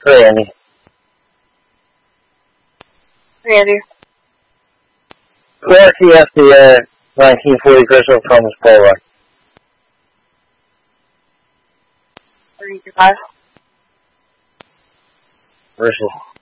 Hey, Andy. Hey, Andy. Who RTF the 1940 Crystal Thomas Polaroid? 35. Versus